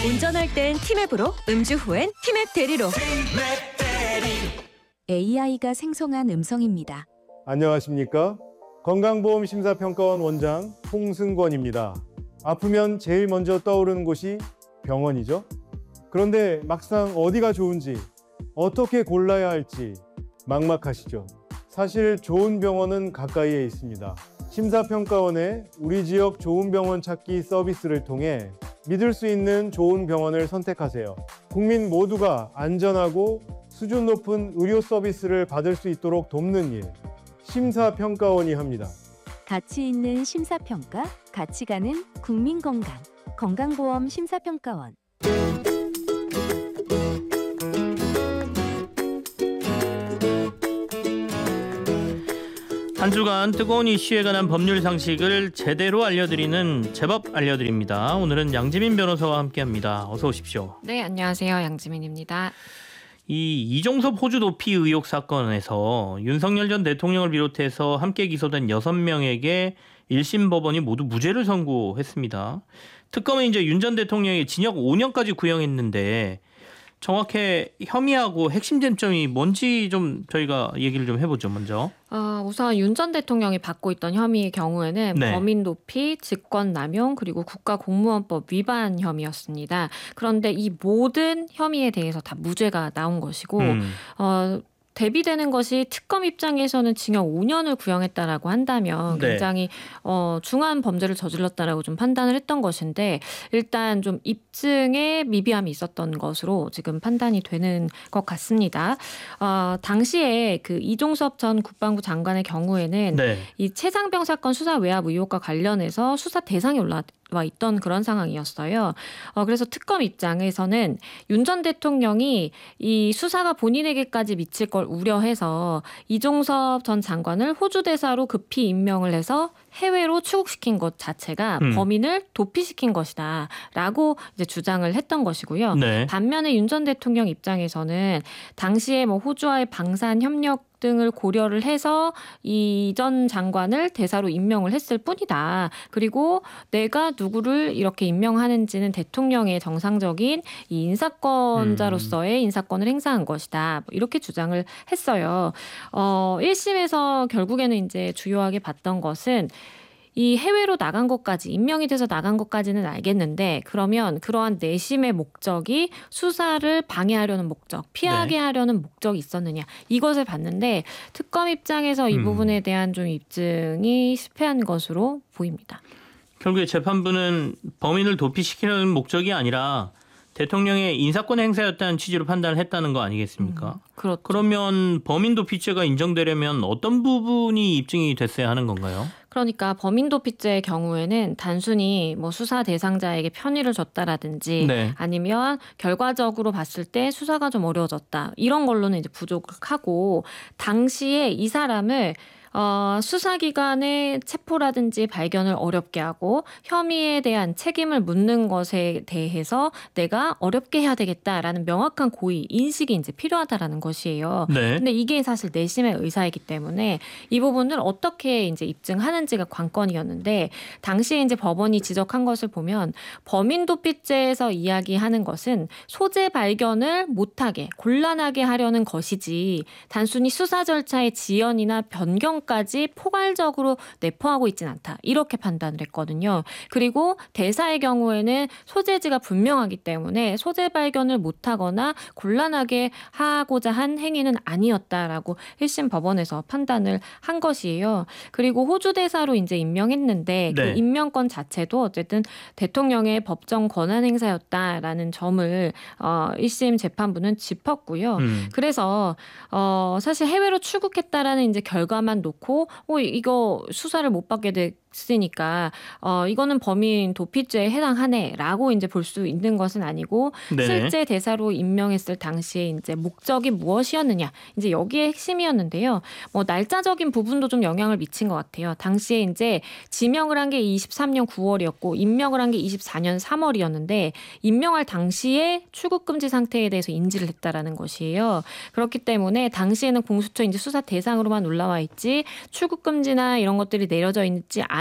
운전할 땐 티맵으로, 음주 후엔 티맵 대리로. AI가 생성한 음성입니다. 안녕하십니까? 건강보험심사평가원 원장 홍승권입니다. 아프면 제일 먼저 떠오르는 곳이 병원이죠. 그런데 막상 어디가 좋은지, 어떻게 골라야 할지 막막하시죠. 사실 좋은 병원은 가까이에 있습니다. 심사평가원의 우리 지역 좋은 병원 찾기 서비스를 통해 믿을 수 있는 좋은 병원을 선택하세요. 국민 모두가 안전하고 수준 높은 의료 서비스를 받을 수 있도록 돕는 일, 심사평가원이 합니다. 가치 있는 심사평가, 가치 가는 국민건강, 건강보험 심사평가원. 한 주간 뜨거운 이슈에 관한 법률 상식을 제대로 알려드리는 제법 알려드립니다. 오늘은 양지민 변호사와 함께합니다. 어서 오십시오. 네, 안녕하세요. 양지민입니다. 이 이종섭 호주 도피 의혹 사건에서 윤석열 전 대통령을 비롯해서 함께 기소된 6명에게 1심 법원이 모두 무죄를 선고했습니다. 특검은 이제 윤 전 대통령이 징역 5년까지 구형했는데 정확히 혐의하고 핵심 쟁점이 뭔지 좀 저희가 얘기를 좀 해보죠. 먼저. 우선 윤 전 대통령이 받고 있던 혐의의 경우에는 네. 범인 도피, 직권남용, 그리고 국가공무원법 위반 혐의였습니다. 그런데 이 모든 혐의에 대해서 다 무죄가 나온 것이고 대비되는 것이 특검 입장에서는 징역 5년을 구형했다라고 한다면 네. 굉장히 중한 범죄를 저질렀다라고 좀 판단을 했던 것인데 일단 좀 입증에 미비함이 있었던 것으로 지금 판단이 되는 것 같습니다. 당시에 그 이종섭 전 국방부 장관의 경우에는 네. 이 최상병 사건 수사 외압 의혹과 관련해서 수사 대상에 올라와 있던 그런 상황이었어요. 그래서 특검 입장에서는 윤 전 대통령이 이 수사가 본인에게까지 미칠 걸 우려해서 이종섭 전 장관을 호주 대사로 급히 임명을 해서 해외로 출국시킨 것 자체가 범인을 도피시킨 것이다라고 이제 주장을 했던 것이고요. 네. 반면에 윤 전 대통령 입장에서는 당시에 뭐 호주와의 방산 협력 등을 고려를 해서 이 전 장관을 대사로 임명을 했을 뿐이다. 그리고 내가 누구를 이렇게 임명하는지는 대통령의 정상적인 이 인사권자로서의 인사권을 행사한 것이다. 이렇게 주장을 했어요. 1심에서 결국에는 이제 주요하게 봤던 것은 이 해외로 나간 것까지 임명이 돼서 나간 것까지는 알겠는데 그러면 그러한 내심의 목적이 수사를 방해하려는 목적, 피하게 하려는 목적이 있었느냐 이것을 봤는데 특검 입장에서 이 부분에 대한 좀 입증이 실패한 것으로 보입니다. 결국에 재판부는 범인을 도피시키는 목적이 아니라 대통령의 인사권 행사였다는 취지로 판단을 했다는 거 아니겠습니까? 그렇죠. 그러면 범인 도피죄가 인정되려면 어떤 부분이 입증이 됐어야 하는 건가요? 그러니까 범인 도피죄의 경우에는 단순히 뭐 수사 대상자에게 편의를 줬다라든지 네. 아니면 결과적으로 봤을 때 수사가 좀 어려워졌다. 이런 걸로는 이제 부족하고 당시에 이 사람을 수사기관의 체포라든지 발견을 어렵게 하고 혐의에 대한 책임을 묻는 것에 대해서 내가 어렵게 해야 되겠다라는 명확한 고의, 인식이 이제 필요하다라는 것이에요. 네. 근데 이게 사실 내심의 의사이기 때문에 이 부분을 어떻게 이제 입증하는지가 관건이었는데 당시에 이제 법원이 지적한 것을 보면 범인 도피죄에서 이야기하는 것은 소재 발견을 못하게 곤란하게 하려는 것이지 단순히 수사 절차의 지연이나 변경 까지 포괄적으로 내포하고 있지는 않다. 이렇게 판단을 했거든요. 그리고 대사의 경우에는 소재지가 분명하기 때문에 소재 발견을 못하거나 곤란하게 하고자 한 행위는 아니었다라고 1심 법원에서 판단을 한 것이에요. 그리고 호주 대사로 이제 임명했는데 네. 그 임명권 자체도 어쨌든 대통령의 법정 권한 행사였다라는 점을 1심 재판부는 짚었고요. 그래서 사실 해외로 출국했다라는 이제 결과만 놓고 이거 수사를 못 받게 됐으니까 이거는 범인 도피죄에 해당하네라고 이제 볼 수 있는 것은 아니고 네네. 실제 대사로 임명했을 당시에 이제 목적이 무엇이었느냐 이제 여기에 핵심이었는데요. 뭐 날짜적인 부분도 좀 영향을 미친 것 같아요. 당시에 이제 지명을 한 게 23년 9월이었고 임명을 한 게 24년 3월이었는데 임명할 당시에 출국 금지 상태에 대해서 인지를 했다라는 것이에요. 그렇기 때문에 당시에는 공수처 이제 수사 대상으로만 올라와 있지 출국 금지나 이런 것들이 내려져 있지 않은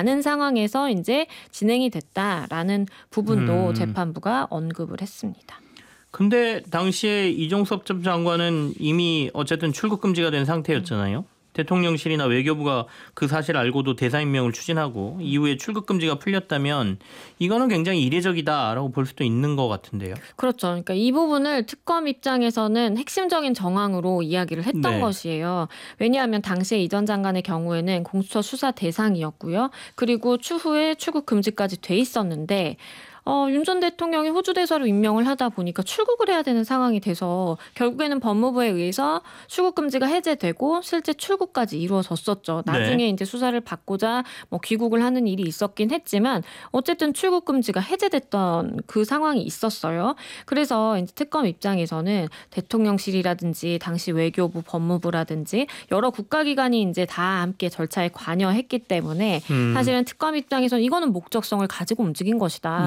않은 상황에서 이제 진행이 됐다라는 부분도 재판부가 언급을 했습니다. 근데 당시에 이종섭 전 장관은 이미 어쨌든 출국 금지가 된 상태였잖아요. 대통령실이나 외교부가 그 사실을 알고도 대사임명을 추진하고 이후에 출국 금지가 풀렸다면 이거는 굉장히 이례적이다라고 볼 수도 있는 것 같은데요. 그렇죠. 그러니까 이 부분을 특검 입장에서는 핵심적인 정황으로 이야기를 했던 네. 것이에요. 왜냐하면 당시에 이 전 장관의 경우에는 공수처 수사 대상이었고요. 그리고 추후에 출국 금지까지 돼 있었는데 윤 전 대통령이 호주 대사로 임명을 하다 보니까 출국을 해야 되는 상황이 돼서 결국에는 법무부에 의해서 출국 금지가 해제되고 실제 출국까지 이루어졌었죠. 나중에 이제 수사를 받고자 뭐 귀국을 하는 일이 있었긴 했지만 어쨌든 출국 금지가 해제됐던 그 상황이 있었어요. 그래서 이제 특검 입장에서는 대통령실이라든지 당시 외교부, 법무부라든지 여러 국가기관이 이제 다 함께 절차에 관여했기 때문에 사실은 특검 입장에서는 이거는 목적성을 가지고 움직인 것이다.